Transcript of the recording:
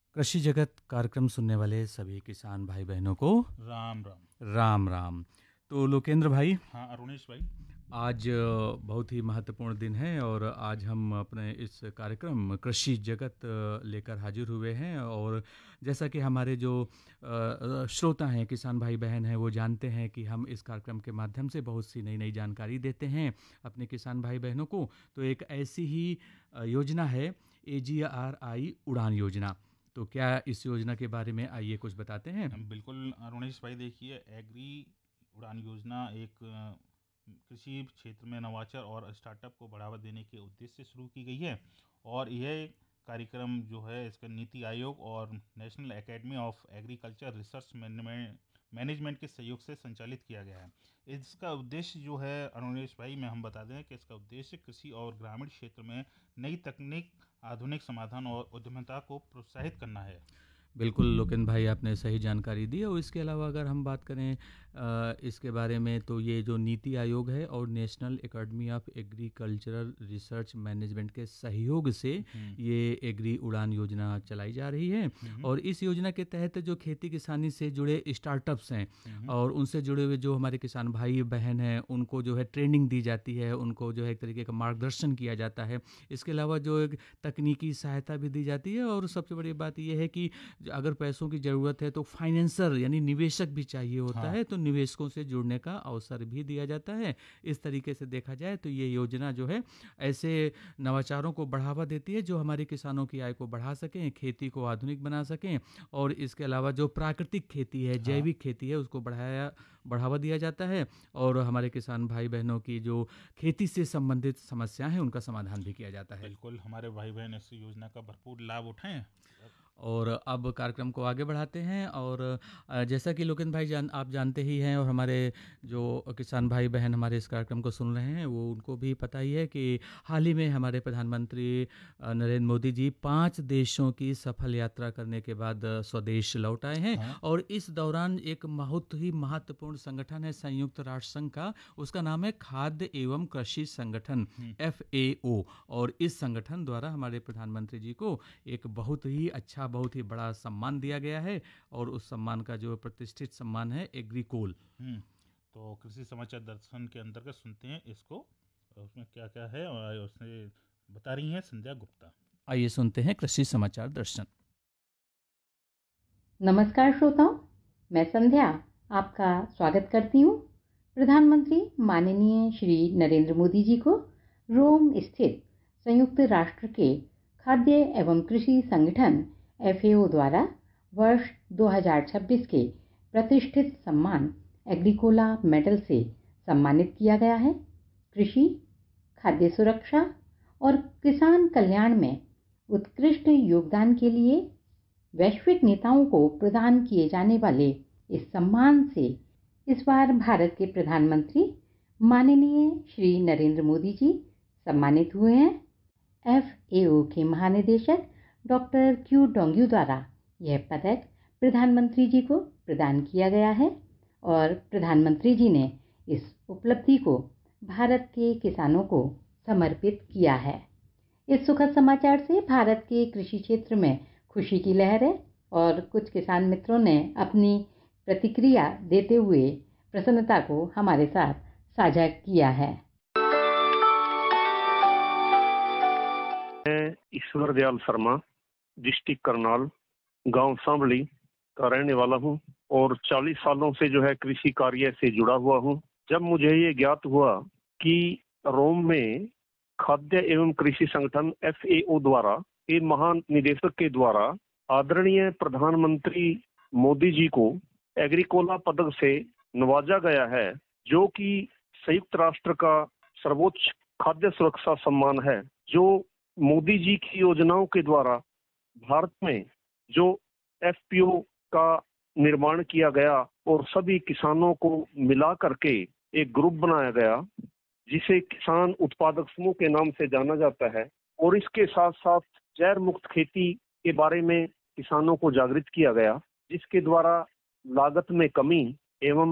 कृषि जगत कार्यक्रम सुनने वाले सभी किसान भाई बहनों को राम राम। राम राम। तो लोकेंद्र भाई, हाँ अरुणेश भाई। आज बहुत ही महत्वपूर्ण दिन है और आज हम अपने इस कार्यक्रम कृषि जगत लेकर हाजिर हुए हैं। और जैसा कि हमारे जो श्रोता हैं, किसान भाई बहन हैं, वो जानते हैं कि हम इस कार्यक्रम के माध्यम से बहुत सी नई नई जानकारी देते हैं अपने किसान भाई बहनों को। तो एक ऐसी ही योजना है AGRI उड़ान योजना। तो क्या इस योजना के बारे में आइए कुछ बताते हैं। बिल्कुल अरुणेश भाई, देखिए एग्री उड़ान योजना एक कृषि क्षेत्र में नवाचार और स्टार्टअप को बढ़ावा देने के उद्देश्य से शुरू की गई है। और यह कार्यक्रम जो है इसका नीति आयोग और national academy of agriculture research management के सहयोग से संचालित किया गया है। इसका उद्देश्य जो है अरुणेश भाई, में हम बता दें कि इसका उद्देश्य कृषि और ग्रामीण क्षेत्र में नई तकनीक, आधुनिक समाधान और उद्यमिता को प्रोत्साहित करना है। बिल्कुल लोकेन भाई, आपने सही जानकारी दी। और इसके अलावा अगर हम बात करें इसके बारे में, तो ये जो नीति आयोग है और national academy of agricultural research management के सहयोग से ये एग्री उड़ान योजना चलाई जा रही है। और इस योजना के तहत जो खेती किसानी से जुड़े स्टार्टअप्स हैं और उनसे जुड़े हुए जो हमारे किसान भाई बहन हैं, उनको जो है ट्रेनिंग दी जाती है, उनको जो है एक तरीके का मार्गदर्शन किया जाता है। इसके अलावा जो एक तकनीकी सहायता भी दी जाती है। और सबसे बड़ी बात यह है कि अगर पैसों की ज़रूरत है तो फाइनेंसर यानी निवेशक भी चाहिए होता है, तो निवेशकों से जुड़ने का अवसर भी दिया जाता है। इस तरीके से देखा जाए तो ये योजना जो है ऐसे नवाचारों को बढ़ावा देती है जो हमारे किसानों की आय को बढ़ा सकें, खेती को आधुनिक बना सकें। और इसके अलावा जो प्राकृतिक खेती है, जैविक खेती है, उसको बढ़ावा दिया जाता है। और हमारे किसान भाई बहनों की जो खेती से संबंधित समस्याएं हैं उनका समाधान भी किया जाता है। बिल्कुल, हमारे भाई बहन इस योजना का भरपूर लाभ उठाएं। और अब कार्यक्रम को आगे बढ़ाते हैं। और जैसा कि लोकेन भाई आप जानते ही हैं, और हमारे जो किसान भाई बहन हमारे इस कार्यक्रम को सुन रहे हैं वो उनको भी पता ही है कि हाल ही में हमारे प्रधानमंत्री नरेंद्र मोदी जी 5 देशों की सफल यात्रा करने के बाद स्वदेश लौट आए हैं। और इस दौरान एक बहुत ही महत्वपूर्ण संगठन है संयुक्त राष्ट्र संघ का, उसका नाम है खाद्य एवं कृषि संगठन FAO। और इस संगठन द्वारा हमारे प्रधानमंत्री जी को एक बहुत ही अच्छा, बहुत ही बड़ा सम्मान दिया गया है। और उस सम्मान का जो प्रतिष्ठित सम्मान है एग्रीकोल। तो कृषि समाचार दर्शन के अंतर्गत सुनते हैं इसको, उसमें क्या क्या है और उसने बता रही हैं संध्या गुप्ता। आइए सुनते हैं कृषि समाचार दर्शन। नमस्कार श्रोताओं, मैं संध्या आपका स्वागत करती हूँ। प्रधानमंत्री माननीय श्री नरेंद्र मोदी जी को रोम स्थित संयुक्त राष्ट्र के खाद्य एवं कृषि संगठन FAO द्वारा वर्ष 2026 के प्रतिष्ठित सम्मान एग्रीकोला मेडल से सम्मानित किया गया है। कृषि, खाद्य सुरक्षा और किसान कल्याण में उत्कृष्ट योगदान के लिए वैश्विक नेताओं को प्रदान किए जाने वाले इस सम्मान से इस बार भारत के प्रधानमंत्री माननीय श्री नरेंद्र मोदी जी सम्मानित हुए हैं। FAO के महानिदेशक डॉक्टर क्यू डोंग्यू द्वारा यह पदक प्रधानमंत्री जी को प्रदान किया गया है और प्रधानमंत्री जी ने इस उपलब्धि को भारत के किसानों को समर्पित किया है। इस सुखद समाचार से भारत के कृषि क्षेत्र में खुशी की लहर है और कुछ किसान मित्रों ने अपनी प्रतिक्रिया देते हुए प्रसन्नता को हमारे साथ साझा किया है। मैं ईश्वर दयाल शर्मा, डिस्ट्रिक्ट करनाल, गांव सांवली का रहने वाला हूं और 40 सालों से जो है कृषि कार्य से जुड़ा हुआ हूं। जब मुझे ये ज्ञात हुआ कि रोम में खाद्य एवं कृषि संगठन FAO द्वारा, ये महान निदेशक के द्वारा आदरणीय प्रधानमंत्री मोदी जी को एग्रीकोला पदक से नवाजा गया है, जो कि संयुक्त राष्ट्र का सर्वोच्च खाद्य सुरक्षा सम्मान है, जो मोदी जी की योजनाओं के द्वारा भारत में जो FPO का निर्माण किया गया और सभी किसानों को मिला करके एक ग्रुप बनाया गया जिसे किसान उत्पादक समूह के नाम से जाना जाता है। और इसके साथ साथ जैव मुक्त खेती के बारे में किसानों को जागृत किया गया, जिसके द्वारा लागत में कमी एवं